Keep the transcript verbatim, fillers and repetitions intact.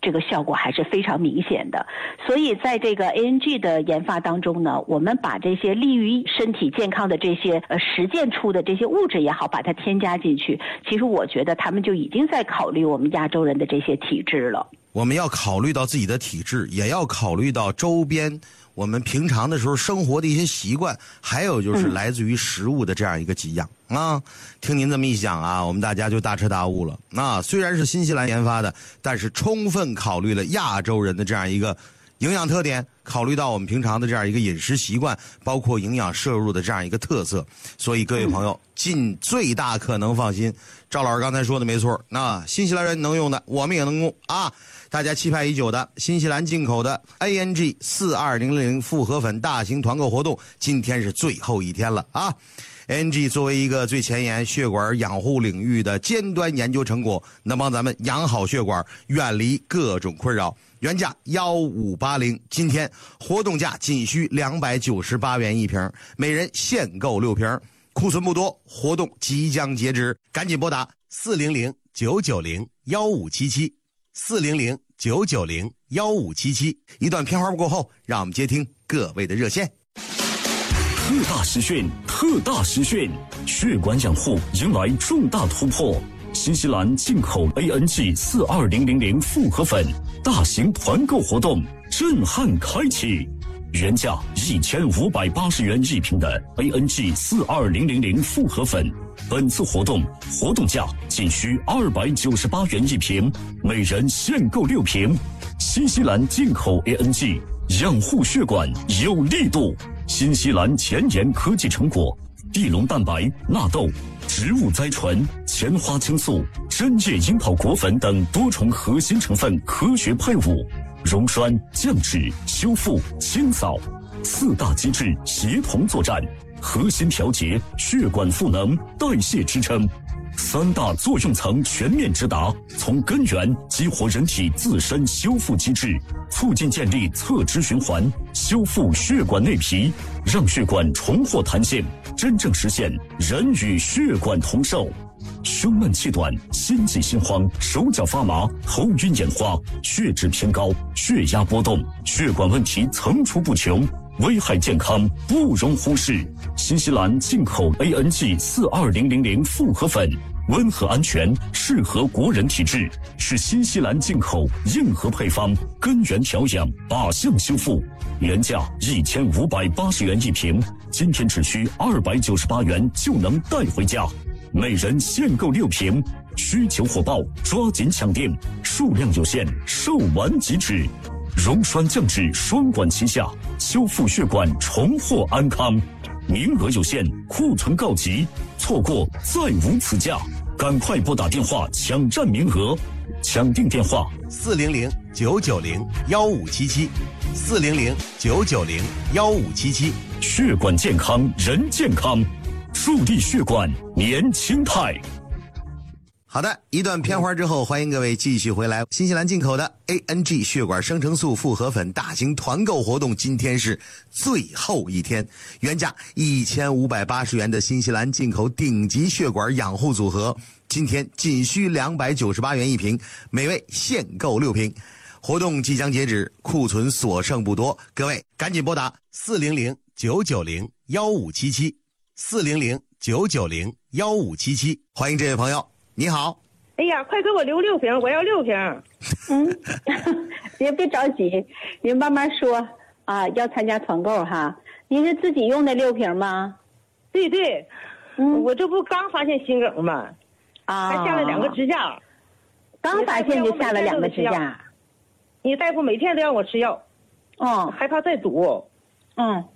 这个效果还是非常明显的。所以在这个 A N G 的研发当中呢，我们把这些利于身体健康的这些呃实践出的这些物质也好，把它添加进去，其实我觉得他们就已经在考虑我们亚洲人的这些体质了。 我们要考虑到自己的体质，也要考虑到周边我们平常的时候生活的一些习惯，还有就是来自于食物的这样一个给养、嗯、啊。听您这么一讲啊，我们大家就大彻大悟了。那、啊、虽然是新西兰研发的，但是充分考虑了亚洲人的这样一个营养特点，考虑到我们平常的这样一个饮食习惯，包括营养摄入的这样一个特色，所以各位朋友尽最大可能放心。赵老师刚才说的没错，那新西兰人能用的我们也能用啊。大家期盼已久的新西兰进口的 A N G 四二零零复合粉大型团购活动，今天是最后一天了啊。A N G 作为一个最前沿血管养护领域的尖端研究成果，能帮咱们养好血管，远离各种困扰。原价一五八零，今天活动价仅需两百九十八元一瓶，每人限购六瓶，库存不多，活动即将截止，赶紧拨打四零零九九零幺五七七。四零零九九零幺五七七。一段片花过后，让我们接听各位的热线。 特大实训，特大实训，血管养护迎来重大突破。新西兰进口 A N G 四二零零零复合粉大型团购活动震撼开启，原价一千五百八十元一瓶的 A N G 四二零零零复合粉，本次活动活动价仅需二百九十八元一瓶，每人限购六瓶。新西兰进口 A N G 养护血管有力度，新西兰前沿科技成果，地龙蛋白、纳豆、植物甾醇、前花青素、针叶樱桃果粉等多重核心成分科学配伍，溶栓、降脂、修复、清扫四大机制协同作战，核心调节血管赋能、代谢支撑，三大作用层全面直达，从根源激活人体自身修复机制，促进建立侧支循环，修复血管内皮，让血管重获弹性，真正实现人与血管同寿。胸闷气短、心悸心慌、手脚发麻、头晕眼花、血脂偏高、血压波动，血管问题层出不穷，危害健康不容忽视。新西兰进口 A N G 四二零零零复合粉，温和安全，适合国人体质，是新西兰进口硬核配方，根源调养，靶向修复。原价一千五百八十元一瓶，今天只需二百九十八元就能带回家，每人限购六瓶，需求火爆，抓紧抢订，数量有限，售完即止。溶栓降脂双管齐下，修复血管，重获安康。名额有限，库存告急，错过再无此价，赶快拨打电话抢占名额。抢订电话四零零九九零幺五七七，四零零九九零幺五七七。 血管健康，人健康，助力血管年轻态。 好的，一段片花之后，欢迎各位继续回来。新西兰进口的 A N G 血管生成素复合粉大型团购活动，今天是最后一天，原价一千五百八十元的新西兰进口顶级血管养护组合，今天仅需两百九十八元一瓶，每位限购六瓶。活动即将截止，库存所剩不多，各位赶紧拨打四零零九九零幺五七七，四零零九九零幺五七七。欢迎这位朋友。你好， 哎呀，快给我留六瓶，我要六瓶。 嗯，别别着急，您慢慢说啊。要参加团购哈，您是自己用的六瓶吗？ 对对，嗯，我这不刚发现心梗吗？啊，还下了两个支架。 刚发现就下了两个支架。 你大夫每天都让我吃药， 嗯， 害怕再堵。 嗯，